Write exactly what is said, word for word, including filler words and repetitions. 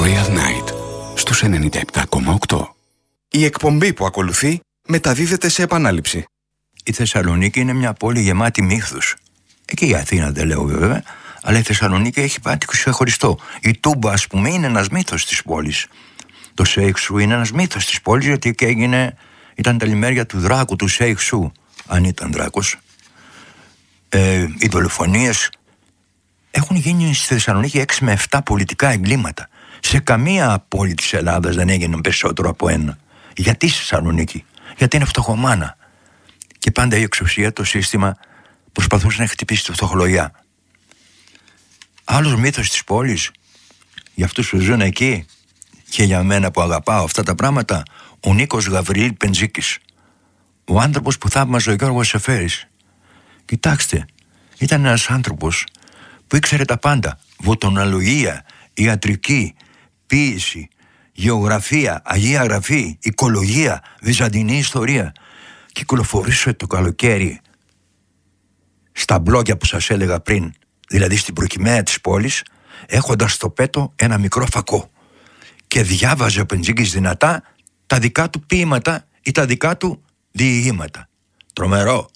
Real Night στους ενενήντα επτά κόμμα οκτώ. Η εκπομπή που ακολουθεί μεταδίδεται σε επανάληψη. Η Θεσσαλονίκη είναι μια πόλη γεμάτη μύθους. Και η Αθήνα δεν λέω βέβαια, αλλά η Θεσσαλονίκη έχει κάτι ξεχωριστό. Η Τούμπα, ας πούμε, είναι ένας μύθος της πόλης. Το Σέιχ Σου είναι ένας μύθος της πόλης, γιατί και έγινε, ήταν τα λιμέρια του δράκου του Σέιχ Σου, αν ήταν δράκος. Ε, οι δολοφονίες έχουν γίνει στη Θεσσαλονίκη έξι με επτά πολιτικά εγκλήματα. Σε καμία πόλη της Ελλάδας δεν έγινε περισσότερο από ένα. Γιατί στη Θεσσαλονίκη? Γιατί είναι φτωχομάνα. Και πάντα η εξουσία, το σύστημα, προσπαθούσε να χτυπήσει τη φτωχολογιά. Άλλος μύθος της πόλης, για αυτούς που ζουν εκεί και για μένα που αγαπάω αυτά τα πράγματα, ο Νίκος Γαβριήλ Πεντζίκης. Ο άνθρωπος που θαύμαζε ο Γιώργος Σεφέρης. Κοιτάξτε, ήταν ένας άνθρωπος που ήξερε τα πάντα. Βοτονολογία, ιατρική, ποίηση, γεωγραφία, Αγία Γραφή, οικολογία, βυζαντινή ιστορία. Κυκλοφορήσε το καλοκαίρι στα μπλόγια που σας έλεγα πριν, δηλαδή στην προκυμαία της πόλης, έχοντας στο πέτο ένα μικρό φακό. Και διάβαζε ο Πεντζίκης δυνατά τα δικά του ποίηματα ή τα δικά του διηγήματα. Τρομερό.